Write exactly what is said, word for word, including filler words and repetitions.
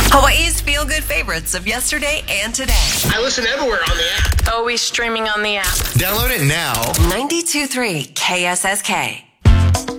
Hawaii's feel-good favorites of yesterday and today. I listen everywhere on the app. Always streaming on the app. Download it now. ninety-two point three K S S K.